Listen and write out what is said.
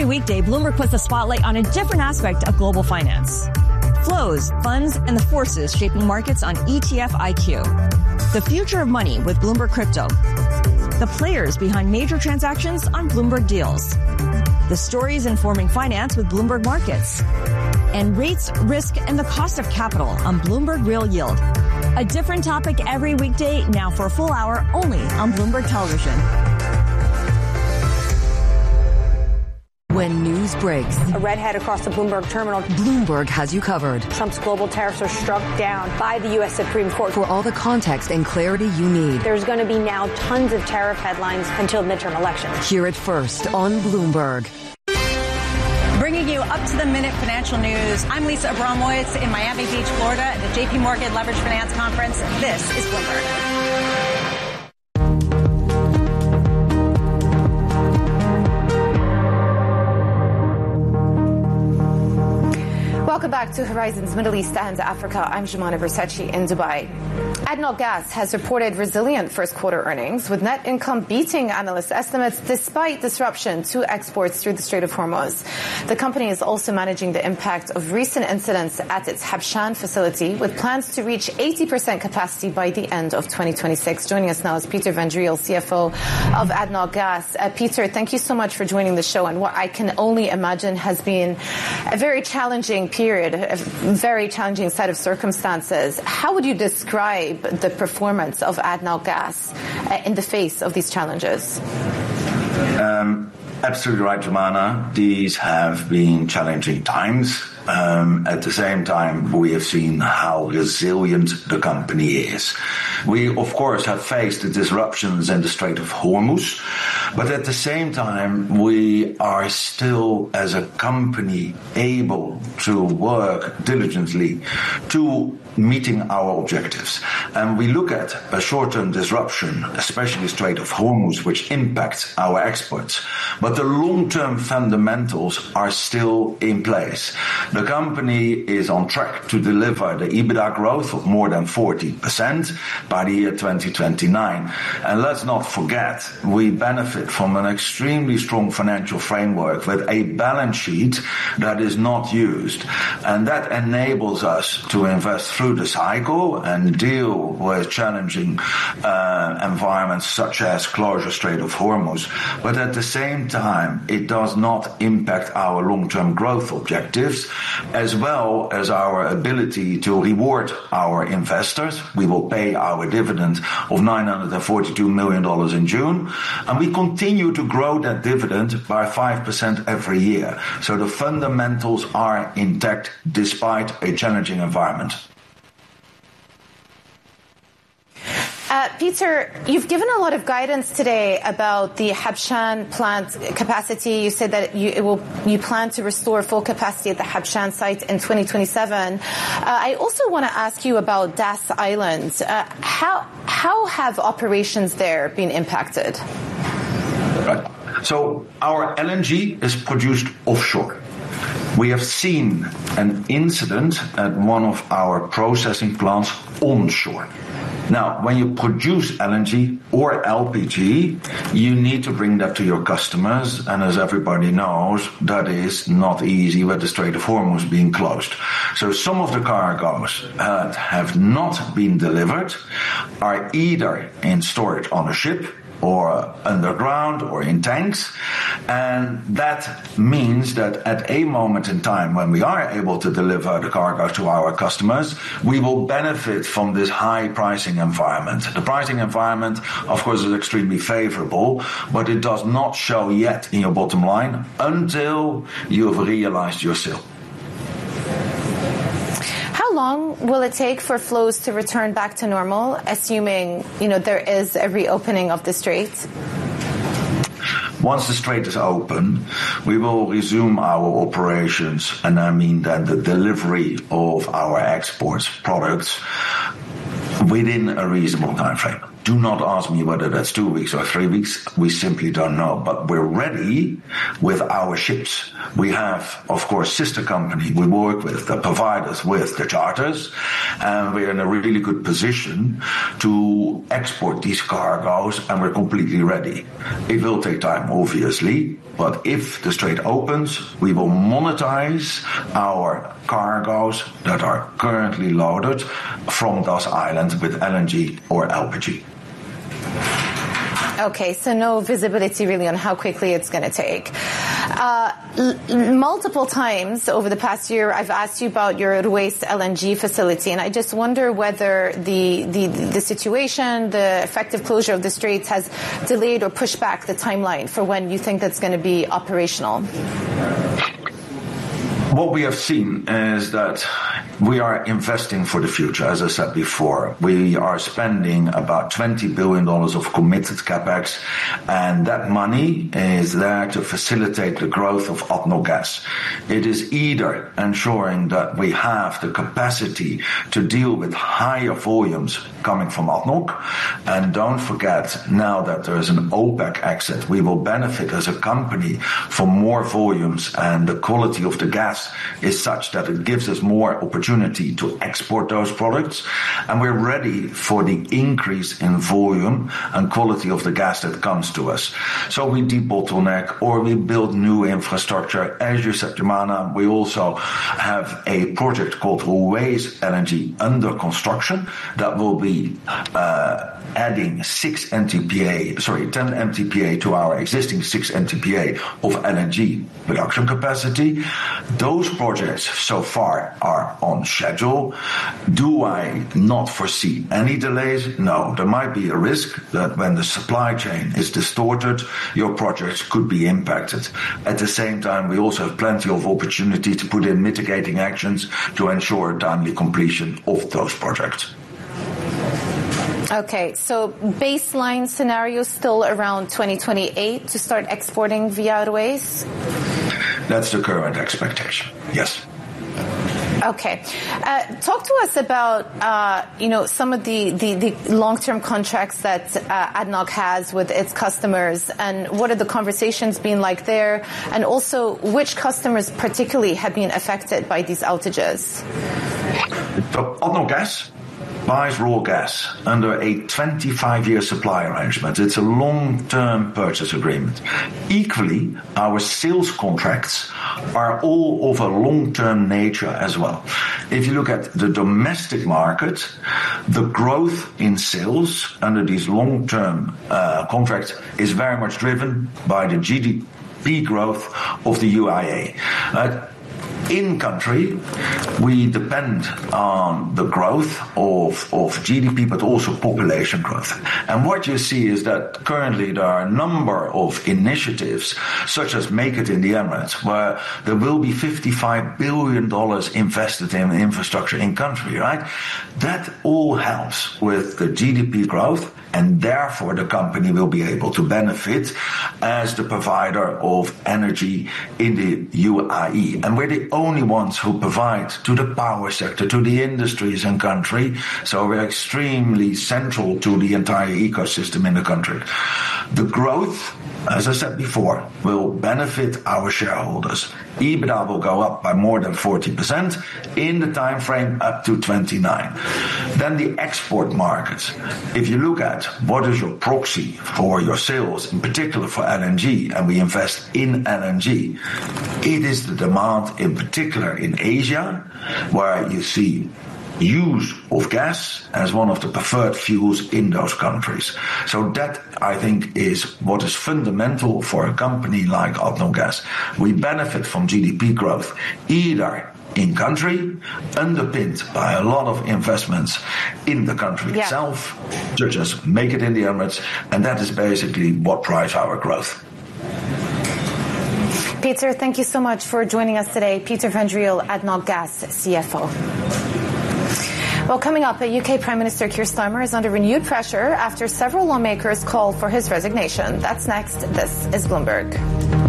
weekday, Bloomberg puts the spotlight on a different aspect of global finance. Flows, funds, and the forces shaping markets on ETF IQ. The future of money with Bloomberg Crypto. The players behind major transactions on Bloomberg Deals. The stories informing finance with Bloomberg Markets. And rates, risk, and the cost of capital on Bloomberg Real Yield. A different topic every weekday, now for a full hour only on Bloomberg Television. When news breaks, a redhead across the Bloomberg terminal. Bloomberg has you covered. Trump's global tariffs are struck down by the U.S. Supreme Court. For all the context and clarity you need. There's going to be now tons of tariff headlines until midterm elections. Hear it first on Bloomberg. Bringing you up-to-the-minute financial news. I'm Lisa Abramowitz in Miami Beach, Florida, at the J.P. Morgan Leveraged Finance Conference. This is Bloomberg. Welcome back to Horizons Middle East and Africa. I'm Jumana Bersachi in Dubai. ADNOC Gas has reported resilient first quarter earnings, with net income beating analyst estimates despite disruption to exports through the Strait of Hormuz. The company is also managing the impact of recent incidents at its Habshan facility, with plans to reach 80% capacity by the end of 2026. Joining us now is Peter Van Driel, CFO of ADNOC Gas. Peter, thank you so much for joining the show, and what I can only imagine has been a very challenging period, a very challenging set of circumstances. How would you describe the performance of ADNOC Gas in the face of these challenges? Absolutely right, Jumana. These have been challenging times. At the same time, we have seen how resilient the company is. We, of course, have faced the disruptions in the Strait of Hormuz, but at the same time, we are still, as a company, able to work diligently to meeting our objectives. And we look at a short-term disruption, especially Strait of Hormuz, which impacts our exports. But the long-term fundamentals are still in place. The company is on track to deliver the EBITDA growth of more than 40% by the year 2029. And let's not forget, we benefit from an extremely strong financial framework with a balance sheet that is not used. And that enables us to invest through the cycle and deal with challenging environments such as closure Strait of Hormuz. But at the same time, it does not impact our long-term growth objectives, as well as our ability to reward our investors. We will pay our dividend of $942 million in June, and we continue to grow that dividend by 5% every year. So the fundamentals are intact despite a challenging environment. Peter, you've given a lot of guidance today about the Habshan plant capacity. You said that you plan to restore full capacity at the Habshan site in 2027. I also want to ask you about Das Island. How have operations there been impacted? Right. So our LNG is produced offshore. We have seen an incident at one of our processing plants onshore. Now, when you produce LNG or LPG, you need to bring that to your customers. And as everybody knows, that is not easy with the Strait of Hormuz being closed. So some of the cargoes that have not been delivered are either in storage on a ship or underground or in tanks. And that means that at a moment in time when we are able to deliver the cargo to our customers, we will benefit from this high pricing environment. The pricing environment, of course, is extremely favorable, but it does not show yet in your bottom line until you've realized your sale. How long will it take for flows to return back to normal, assuming, there is a reopening of the strait? Once the strait is open, we will resume our operations, and I mean then the delivery of our exports products within a reasonable time frame. Do not ask me whether that's 2 weeks or 3 weeks. We simply don't know. But we're ready with our ships. We have, of course, sister company we work with, the providers with the charters, and we're in a really good position to export these cargoes, and we're completely ready. It will take time, obviously, but if the strait opens, we will monetize our cargoes that are currently loaded from those islands with LNG or LPG. Okay, so no visibility really on how quickly it's going to take. Multiple times over the past year, I've asked you about your Ruwais LNG facility, and I just wonder whether the situation, the effective closure of the straits has delayed or pushed back the timeline for when you think that's going to be operational. What we have seen is that we are investing for the future, as I said before. We are spending about $20 billion of committed capex, and that money is there to facilitate the growth of ADNOC Gas. It is either ensuring that we have the capacity to deal with higher volumes coming from ADNOC, and don't forget, now that there is an OPEC exit, we will benefit as a company from more volumes, and the quality of the gas is such that it gives us more opportunity to export those products, and we're ready for the increase in volume and quality of the gas that comes to us. So we debottleneck or we build new infrastructure. As you said, Jumana, we also have a project called Ruwais LNG under construction that will be adding 10 MTPA to our existing 6 MTPA of LNG production capacity. Those projects so far are on schedule. Do I not foresee any delays? No. There might be a risk that when the supply chain is distorted, your projects could be impacted. At the same time, we also have plenty of opportunity to put in mitigating actions to ensure timely completion of those projects. Okay, so baseline scenario still around 2028 to start exporting via Ruwais? That's the current expectation, yes. Okay. Talk to us about, some of the long-term contracts that ADNOC has with its customers, and what are the conversations been like there, and also which customers particularly have been affected by these outages? ADNOC Gas buys raw gas under a 25-year supply arrangement. It's a long-term purchase agreement. Equally, our sales contracts are all of a long-term nature as well. If you look at the domestic market, the growth in sales under these long-term contracts is very much driven by the GDP growth of the UAE. In country, we depend on the growth of GDP, but also population growth. And what you see is that currently there are a number of initiatives, such as Make It in the Emirates, where there will be $55 billion invested in infrastructure in country, right? That all helps with the GDP growth, and therefore the company will be able to benefit as the provider of energy in the UAE. And we're the only ones who provide to the power sector, to the industries in country, so we're extremely central to the entire ecosystem in the country. The growth, as I said before, will benefit our shareholders. EBITDA will go up by more than 40% in the time frame up to 29. Then the export markets. If you look at what is your proxy for your sales, in particular for LNG, and we invest in LNG, it is the demand in particular in Asia, where you see use of gas as one of the preferred fuels in those countries. So that, I think, is what is fundamental for a company like ADNOC Gas. We benefit from GDP growth either in country, underpinned by a lot of investments in the country itself, such as Make It in the Emirates, and that is basically what drives our growth. Peter, thank you so much for joining us today. Peter van Driel, ADNOC Gas CFO. Well, coming up, UK Prime Minister Keir Starmer is under renewed pressure after several lawmakers called for his resignation. That's next. This is Bloomberg.